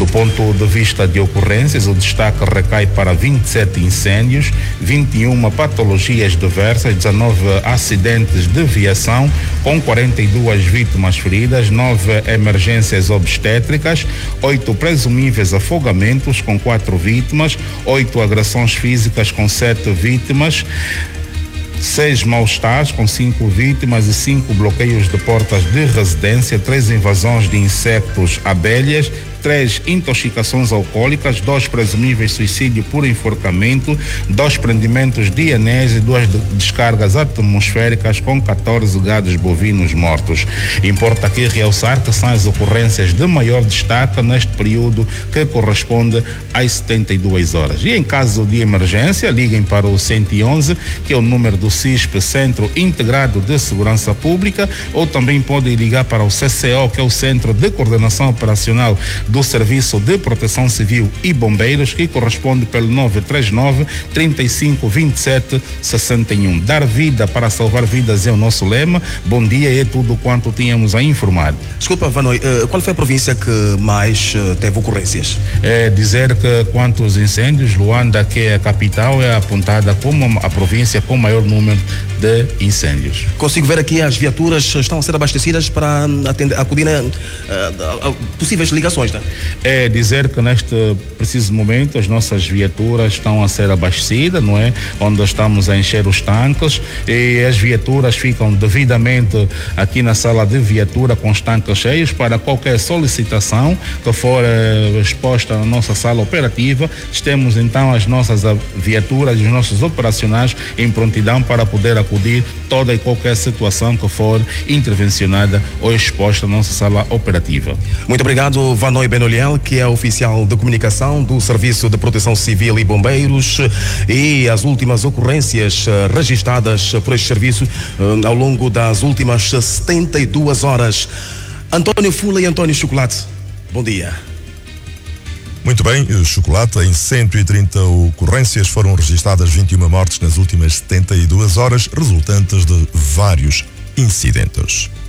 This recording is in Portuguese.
Do ponto de vista de ocorrências, o destaque recai para 27 incêndios, 21 patologias diversas, 19 acidentes de viação, com 42 vítimas feridas, 9 emergências obstétricas, 8 presumíveis afogamentos, com 4 vítimas, 8 agressões físicas, com 7 vítimas, 6 mal-estares com 5 vítimas e 5 bloqueios de portas de residência, 3 invasões de insetos abelhas, 3 intoxicações alcoólicas, 2 presumíveis suicídio por enforcamento, 2 prendimentos de anéis e 2 descargas atmosféricas com 14 gados bovinos mortos. Importa aqui realçar que são as ocorrências de maior destaque neste período, que corresponde às 72 horas. E em caso de emergência, liguem para o 111, que é o número do CISP, Centro Integrado de Segurança Pública, ou também podem ligar para o CCO, que é o Centro de Coordenação Operacional do Serviço de Proteção Civil e Bombeiros, que corresponde pelo 939 35 27 61. Dar vida para salvar vidas é o nosso lema. Bom dia, é tudo quanto tínhamos a informar. Desculpa, Vanoi, qual foi a província que mais teve ocorrências? É dizer que quanto aos incêndios, Luanda, que é a capital, é apontada como a província com maior número de incêndios. Consigo ver aqui as viaturas estão a ser abastecidas para acudir a possíveis ligações, né? É dizer que neste preciso momento as nossas viaturas estão a ser abastecidas, não é? Onde estamos a encher os tanques, e as viaturas ficam devidamente aqui na sala de viatura com os tanques cheios para qualquer solicitação que for exposta na nossa sala operativa. Temos então as nossas viaturas e os nossos operacionais em prontidão para poder acudir toda e qualquer situação que for intervencionada ou exposta na nossa sala operativa. Muito obrigado, Vanoi Benoliel, que é oficial de comunicação do Serviço de Proteção Civil e Bombeiros, e as últimas ocorrências registradas por este serviço ao longo das últimas 72 horas. António Fula e António Chocolate, bom dia. Muito bem, Chocolate, em 130 ocorrências foram registradas 21 mortes nas últimas 72 horas, resultantes de vários incidentes.